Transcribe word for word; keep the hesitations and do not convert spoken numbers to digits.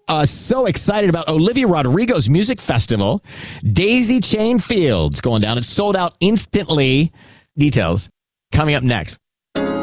uh, so excited about Olivia Rodrigo's music festival, Daisy Chain Fields, going down. It's sold out instantly. Details coming up next.